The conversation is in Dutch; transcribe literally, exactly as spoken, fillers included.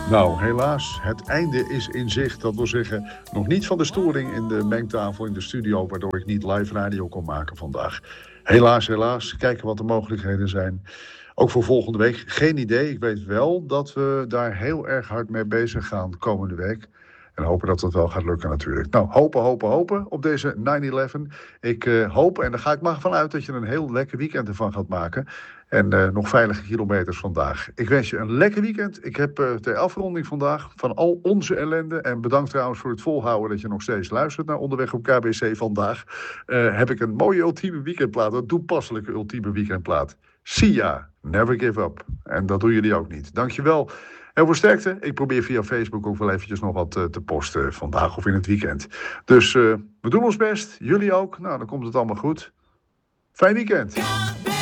Nou, helaas, het einde is in zicht. Dat wil zeggen, nog niet van de storing in de mengtafel in de studio, waardoor ik niet live radio kon maken vandaag. Helaas, helaas. Kijken wat de mogelijkheden zijn. Ook voor volgende week, geen idee. Ik weet wel dat we daar heel erg hard mee bezig gaan komende week. En hopen dat het wel gaat lukken natuurlijk. Nou, hopen, hopen, hopen op deze nine eleven. Ik uh, hoop, en daar ga ik maar vanuit, dat je een heel lekker weekend ervan gaat maken. En uh, nog veilige kilometers vandaag. Ik wens je een lekker weekend. Ik heb uh, ter afronding vandaag van al onze ellende, en bedankt trouwens voor het volhouden dat je nog steeds luistert naar Onderweg op K B C vandaag, uh, heb ik een mooie ultieme weekendplaat, een toepasselijke ultieme weekendplaat. Sia, Never Give Up. En dat doen jullie ook niet. Dankjewel. En voor sterkte, ik probeer via Facebook ook wel eventjes nog wat uh, te posten vandaag of in het weekend. Dus uh, we doen ons best, jullie ook. Nou, dan komt het allemaal goed. Fijn weekend.